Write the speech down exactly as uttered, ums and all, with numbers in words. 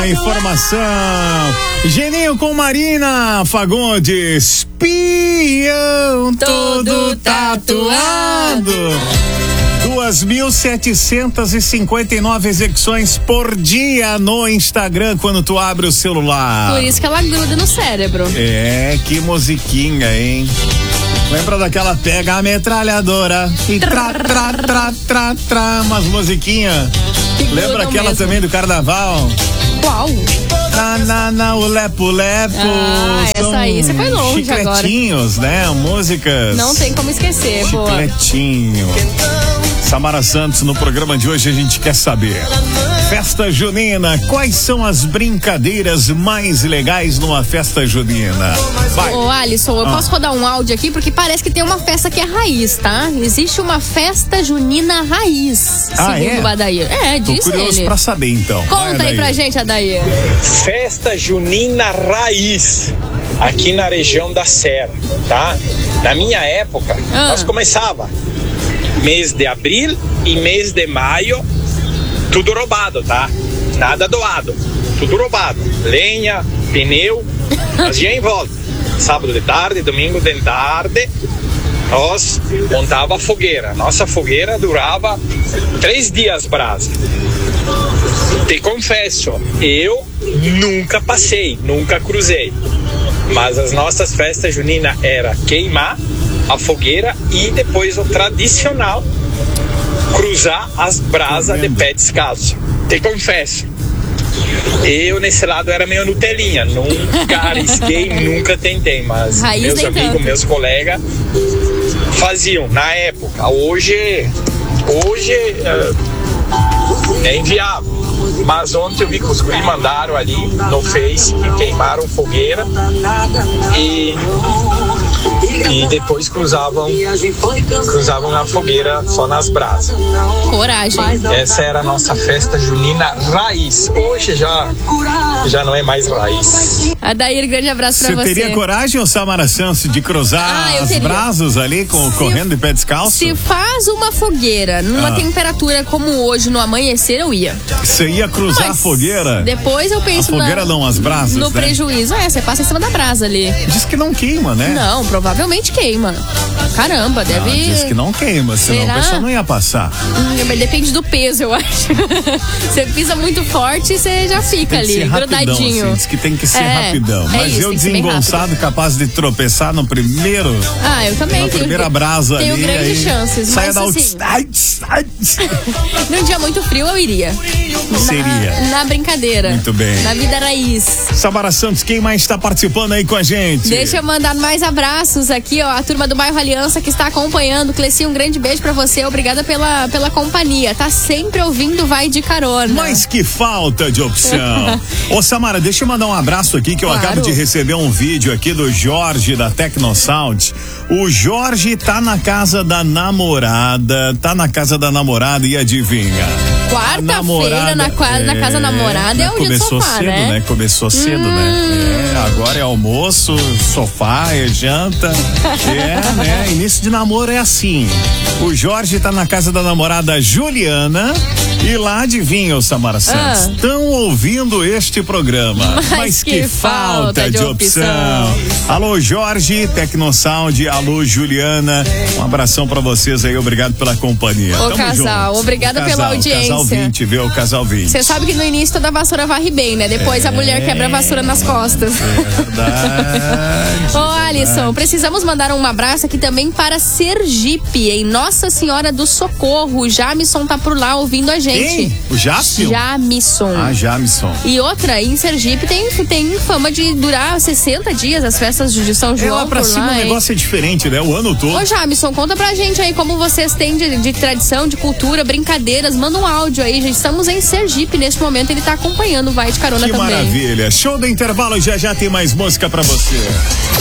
a informação. Geninho com Marina Fagundes, espião todo tatuado. duas mil setecentas e cinquenta e nove execuções por dia no Instagram quando tu abre o celular. Por isso que ela gruda no cérebro. É, que musiquinha, hein? Lembra daquela pega a metralhadora e tra, tra, tra, tra, tra, umas musiquinhas. Lembra aquela mesmo. Também do carnaval? Qual? Na, na, na, o lepo, lepo. Ah, essa aí, você foi longe agora. Chicletinhos, né? Músicas. Não tem como esquecer, boa. Chicletinho. Samara Santos, no programa de hoje a gente quer saber. Festa junina, quais são as brincadeiras mais legais numa festa junina? Vai. Ô, Alisson, eu ah. posso rodar um áudio aqui porque parece que tem uma festa que é raiz, tá? Existe uma festa junina raiz, ah, segundo é? o Adair. É, diz Tô curioso ele. pra saber, então. Conta Vai, aí pra gente, Adair. Festa junina raiz, aqui na região da Serra, tá? Na minha época, ah. nós começava mês de abril e mês de maio, tudo roubado, tá? Nada doado, tudo roubado. Lenha, pneu, nós ia em volta. Sábado de tarde, domingo de tarde, nós montava a fogueira. Nossa fogueira durava três dias brasa. Te confesso, eu nunca passei, nunca cruzei. Mas as nossas festas juninas era queimar a fogueira e depois o tradicional cruzar as brasas de pé descalço. Te confesso, eu nesse lado era meio Nutelinha, nunca arrisquei, nunca tentei, mas Raiz meus amigos, tanto. meus colegas faziam na época. Hoje, hoje é, é inviável. Mas ontem eu vi que os guris mandaram ali no Face e queimaram fogueira e, e depois cruzavam cruzavam a fogueira só nas brasas. Coragem. Essa era a nossa festa junina raiz. Hoje já, já não é mais raiz. Adair, grande abraço pra você. Você teria coragem, ô Samara Santos, de cruzar ah, as teria. brasas ali com, se, correndo de pé descalço? Se faz uma fogueira numa ah. temperatura como hoje, no amanhecer, eu ia. Você ia cruzar Mas a fogueira? Depois eu penso a fogueira na, não, as brasas, no né? prejuízo. É, você passa em cima da brasa ali. Diz que não queima, né? Não, provavelmente queima. Caramba, deve... Não, diz que não queima, senão Será? a pessoa não ia passar. Hum, depende do peso, eu acho. Você pisa muito forte e você já fica ali, grudadinho. Assim, diz que tem que ser é, rapidão. É Mas isso, eu desengonçado, capaz de tropeçar no primeiro... Ah, eu também. Na tenho, primeira brasa tenho ali. Tenho grandes aí, chances. Saia mas da assim... Num dia muito frio, eu iria. Seria. Na, na brincadeira. Muito bem. Na vida raiz. Samara Santos, quem mais está participando aí com a gente? Deixa eu mandar mais abraços aqui, ó. A turma do Bairro Aliança que está acompanhando. Cleci, um grande beijo pra você. Obrigada pela, pela companhia. Tá sempre ouvindo Vai de Carona. Mas que falta de opção. Ô, Samara, deixa eu mandar um abraço aqui que eu claro. acabo de receber um vídeo aqui do Jorge da Tecnosound. O Jorge tá na casa da namorada, tá na casa da namorada e adivinha? Quarta-feira na, é, na casa da namorada é o dia do sofá, cedo, né? né? Começou cedo, hum. né? É, agora é almoço, sofá, é janta. É, né? Início de namoro é assim. O Jorge tá na casa da namorada Juliana e lá adivinha, o Samara Santos. Estão ah. ouvindo este programa. Mas, Mas que, que falta de, de opção. opção. Alô, Jorge, Tecnosound. Alô, Juliana. Um abração pra vocês aí. Obrigado pela companhia. Ô, Tamo casal, junto. obrigada casal, pela audiência. Casal vinte, viu? Casal vinte. Você sabe que no início toda vassoura varre bem, né? Depois é, a mulher quebra a vassoura nas costas. É verdade. Ô, Alisson, verdade. precisamos mandar um abraço aqui também para Sergipe, em Nossa Senhora do Socorro. O Jamison tá por lá ouvindo a gente. Quem? O Jaspion? Jamison. Ah, Jamison. E outra, em Sergipe tem, tem fama de durar sessenta dias as festas de São João. É, lá pra cima lá, o negócio hein? é diferente, né? O ano todo. Ô, Jamison, conta pra gente aí como vocês têm de, de tradição, de cultura, brincadeiras. Manda um áudio aí, gente. Estamos em Sergipe neste momento, ele tá acompanhando o Vai de Carona que também. Que maravilha. Show do intervalo, já já tem mais música pra você.